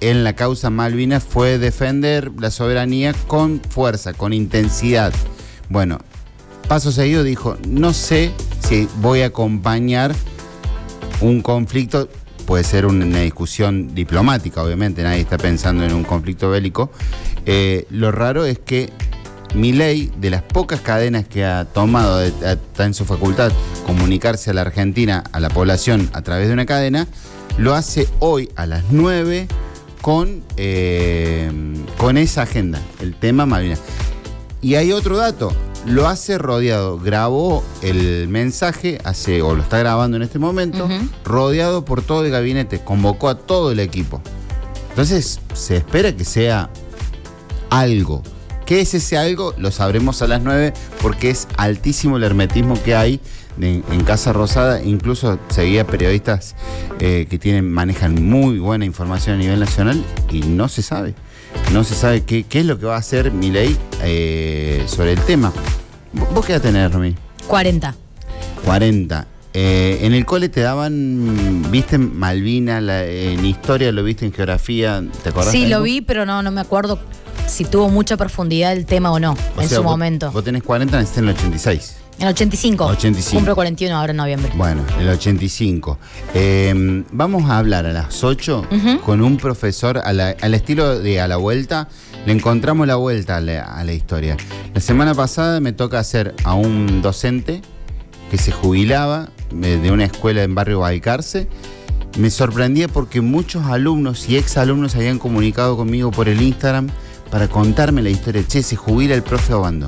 en la causa Malvinas fue defender la soberanía con fuerza, con intensidad. Bueno, paso seguido dijo, no sé si voy a acompañar un conflicto, puede ser una discusión diplomática, obviamente, nadie está pensando en un conflicto bélico. Lo raro es que Milei, de las pocas cadenas que ha tomado, está en su facultad comunicarse a la Argentina, a la población a través de una cadena, lo hace hoy a las 9 con esa agenda, el tema Malvinas. Y hay otro dato, lo hace rodeado, grabó el mensaje, o lo está grabando en este momento, rodeado por todo el gabinete, convocó a todo el equipo. Entonces, se espera que sea algo. ¿Qué es ese algo? Lo sabremos a las 9 porque es altísimo el hermetismo que hay en Casa Rosada. Incluso seguía periodistas que manejan muy buena información a nivel nacional y no se sabe. No se sabe qué es lo que va a hacer Milei sobre el tema. ¿Vos qué edad tenés, Romy? 40. 40. En el cole te daban, ¿viste Malvinas en historia? ¿Lo viste en geografía? ¿Te acordás? Sí, lo vi, pero no me acuerdo si tuvo mucha profundidad el tema o no en su momento. Vos tenés 40, naciste en el 86. En el 85. 85. Cumplo 41 ahora en noviembre. Bueno, el 85. Vamos a hablar a las 8 con un profesor al estilo de A la Vuelta. Le encontramos la vuelta a la historia. La semana pasada me toca hacer a un docente que se jubilaba de una escuela en Barrio Balcarce. Me sorprendía porque muchos alumnos y exalumnos habían comunicado conmigo por el Instagram para contarme la historia. Che, se jubila el profe Obando.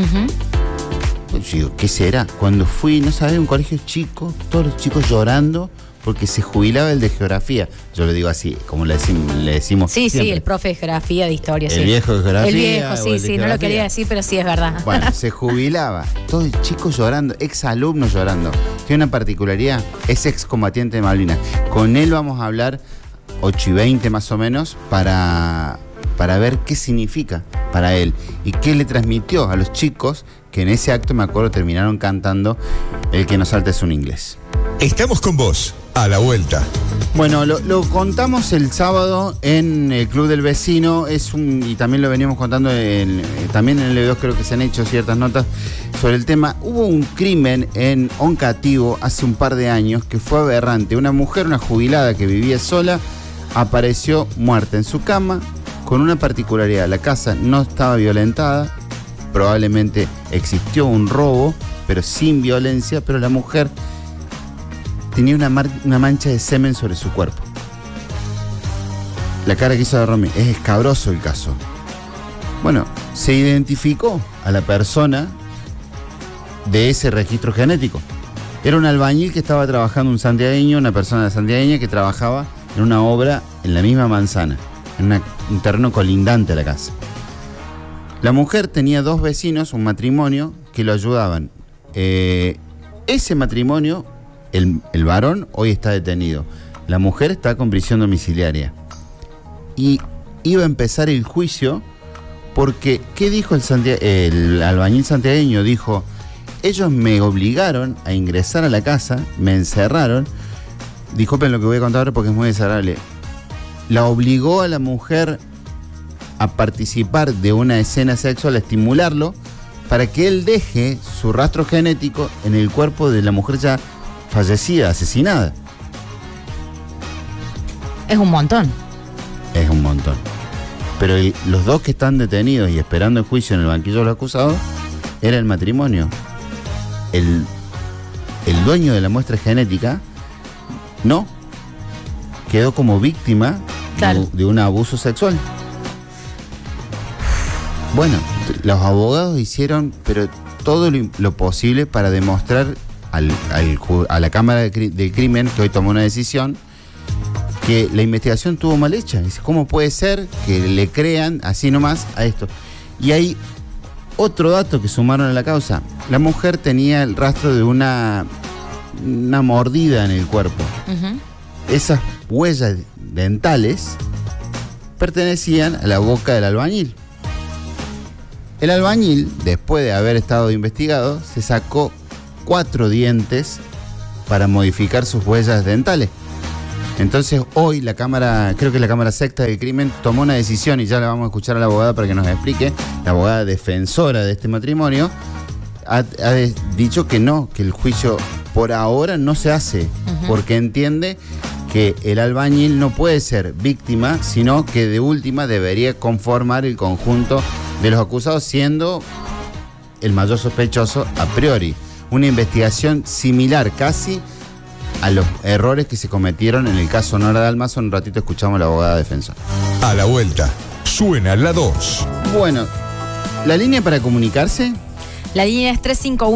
Yo digo, ¿qué será? Cuando fui, no sabía, un colegio chico, todos los chicos llorando porque se jubilaba el de geografía. Yo lo digo así, como le decimos Sí, siempre. sí, el profe de geografía, de historia, El viejo de geografía. El viejo, sí, no lo quería decir, pero sí es verdad. Bueno, se jubilaba. Todos los chicos llorando, exalumnos llorando. Tiene una particularidad, es excombatiente de Malvinas. Con él vamos a hablar 8:20 más o menos para ver qué significa para él y qué le transmitió a los chicos que en ese acto, me acuerdo, terminaron cantando El que no salta es un inglés. Estamos con vos, a la vuelta. Bueno, lo contamos el sábado en el Club del Vecino, y también lo veníamos contando, también en el E2 creo que se han hecho ciertas notas sobre el tema. Hubo un crimen en Oncativo hace un par de años que fue aberrante. Una mujer, una jubilada que vivía sola, apareció muerta en su cama con una particularidad. La casa no estaba violentada, probablemente existió un robo, pero sin violencia, pero la mujer tenía una mancha de semen sobre su cuerpo. La cara que hizo de Romy, es escabroso el caso. Bueno, se identificó a la persona de ese registro genético. Era un albañil que estaba trabajando, un santiagueño, una persona santiagueña que trabajaba en una obra en la misma manzana, en un terreno colindante a la casa. La mujer tenía 2 vecinos, un matrimonio, que lo ayudaban. Ese matrimonio, el varón hoy está detenido. La mujer está con prisión domiciliaria. Y iba a empezar el juicio porque, ¿qué dijo el albañil santiagueño? Dijo, ellos me obligaron a ingresar a la casa, me encerraron. Disculpen lo que voy a contar ahora porque es muy desagradable. La obligó a la mujer a participar de una escena sexual, a estimularlo, para que él deje su rastro genético en el cuerpo de la mujer ya fallecida, asesinada. Es un montón. Es un montón. Pero los 2 que están detenidos y esperando el juicio en el banquillo de los acusados, era el matrimonio. El dueño de la muestra genética no quedó como víctima de un abuso sexual. Bueno, los abogados hicieron pero todo lo posible para demostrar a la Cámara del Crimen, que hoy tomó una decisión, que la investigación estuvo mal hecha. Dice, ¿cómo puede ser que le crean así nomás a esto? Y hay otro dato que sumaron a la causa. La mujer tenía el rastro de una mordida en el cuerpo. Esas huellas dentales pertenecían a la boca del albañil. El albañil, después de haber estado investigado, se sacó 4 dientes para modificar sus huellas dentales. Entonces hoy la Cámara, creo que la Cámara Sexta del Crimen tomó una decisión, y ya la vamos a escuchar a la abogada para que nos explique, la abogada defensora de este matrimonio, ha dicho que no, que el juicio por ahora no se hace, porque entiende que el albañil no puede ser víctima, sino que de última debería conformar el conjunto de los acusados, siendo el mayor sospechoso a priori. Una investigación similar casi a los errores que se cometieron en el caso Nora Dalmazo. Un ratito escuchamos a la abogada defensora. A la vuelta, suena la 2. Bueno, la línea para comunicarse... La línea es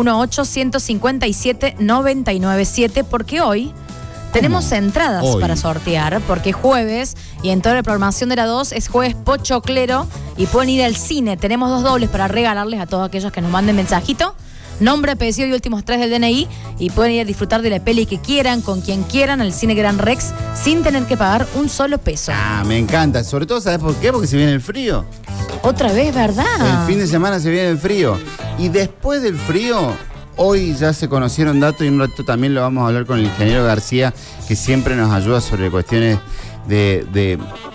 3518-157-997, porque hoy tenemos entradas para sortear, porque jueves, y en toda la programación de la 2 es jueves pochoclero, y pueden ir al cine. Tenemos 2 dobles para regalarles a todos aquellos que nos manden mensajito, nombre, apellido y últimos 3 del DNI, y pueden ir a disfrutar de la peli que quieran, con quien quieran, al Cine Gran Rex, sin tener que pagar un solo peso. Ah, me encanta. Sobre todo, ¿sabes por qué? Porque se viene el frío. Otra vez, ¿verdad? El fin de semana se viene el frío. Y después del frío, hoy ya se conocieron datos, y un rato también lo vamos a hablar con el ingeniero García, que siempre nos ayuda sobre cuestiones de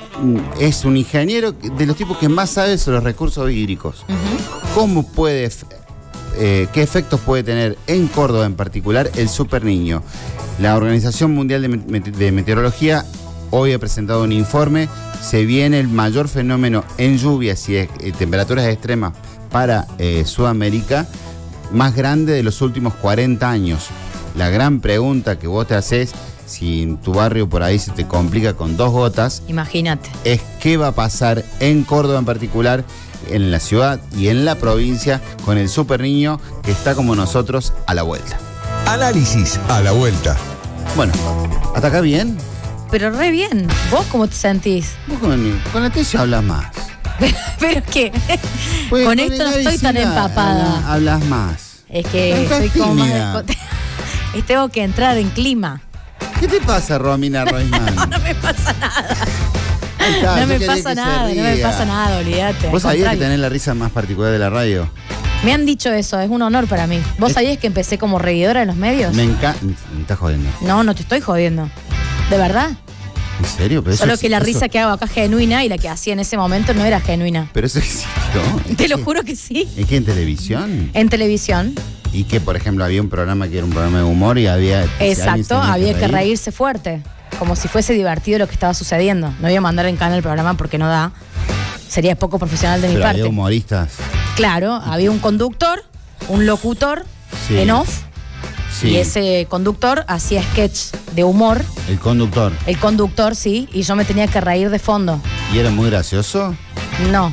es un ingeniero de los tipos que más sabe sobre los recursos hídricos. ¿Cómo puede... qué efectos puede tener en Córdoba en particular el Super Niño? La Organización Mundial de Meteorología hoy ha presentado un informe. Se viene el mayor fenómeno en lluvias y temperaturas extremas para Sudamérica, más grande de los últimos 40 años. La gran pregunta que vos te haces, si en tu barrio por ahí se te complica con 2 gotas, imagínate, es qué va a pasar en Córdoba en particular, en la ciudad y en la provincia, con el Super Niño, que está como nosotros a la vuelta. Análisis a la vuelta. Bueno, ¿hasta acá bien? pero re bien. ¿Vos cómo te sentís? Vos con la tesis hablas más. ¿Pero qué? Pues con esto no estoy tan empapada. Hablas más. Es que Estás estoy como tímida. más... Tengo que entrar en clima. ¿Qué te pasa, Romina Roisman? No me pasa nada. Está, No me yo quería pasa que nada, se no me ría. pás nada, olvídate. ¿Vos sabías que tenés la risa más particular de la radio? Me han dicho eso, es un honor para mí. ¿Vos sabías que empecé como reguidora en los medios? Me encanta. Me estás jodiendo. No, no te estoy jodiendo. ¿De verdad? ¿En serio? Pero Solo eso- que la eso- risa que hago acá es genuina y la que hacía en ese momento no era genuina. Pero eso existió. Te lo juro que sí. ¿Es que en televisión? En televisión, Y que, por ejemplo, había un programa que era un programa de humor y había... si alguien se exacto, tenía había que reír. reírse fuerte. Como si fuese divertido lo que estaba sucediendo. No voy a mandar en canal el programa porque no da. Sería poco profesional de mi Pero parte. había humoristas. Claro, había un conductor, un locutor Sí. en off. Sí. Y ese conductor hacía sketch de humor. El conductor. El conductor, sí, y yo me tenía que reír de fondo. ¿Y era muy gracioso? No.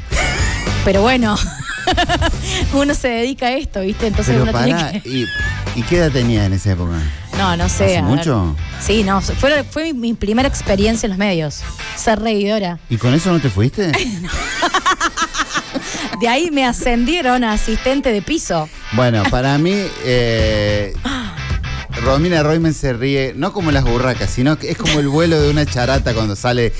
Pero bueno, uno se dedica a esto, ¿viste? Entonces Pero uno tiene pará, que... ¿y qué edad tenía en esa época? No sé. ¿Hace a ver. mucho? Sí, no, fue mi primera experiencia en los medios. Ser reidora. ¿Y con eso no te fuiste? De ahí me ascendieron a asistente de piso. Bueno, para mí, Romina Roisman se ríe, no como las burracas, sino que es como el vuelo de una charata cuando sale.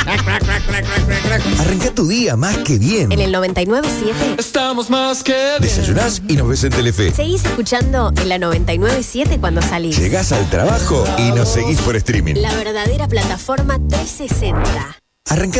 Arranca tu día más que bien. En el 99.7 Estamos más que bien. Desayunás y nos ves en Telefe. seguís escuchando en la 99.7 cuando salís. Llegás al trabajo y nos seguís por streaming. La verdadera plataforma 360. Arranca